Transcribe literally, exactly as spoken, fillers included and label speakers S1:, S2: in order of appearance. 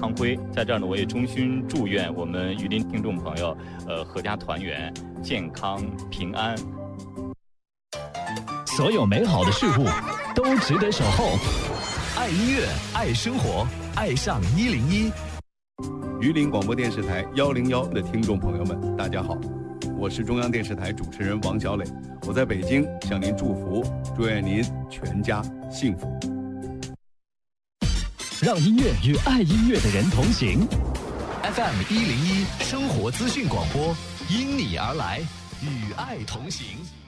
S1: 康辉。在这儿呢，我也衷心祝愿我们榆林听众朋友，呃，阖家团圆、健康平安。
S2: 所有美好的事物都值得守候。爱音乐，爱生活，爱上一零一。
S3: 榆林广播电视台幺零幺的听众朋友们，大家好，我是中央电视台主持人王小磊，我在北京向您祝福，祝愿您全家幸福。
S2: 让音乐与爱音乐的人同行。F M 一零一生活资讯广播，因你而来，与爱同行。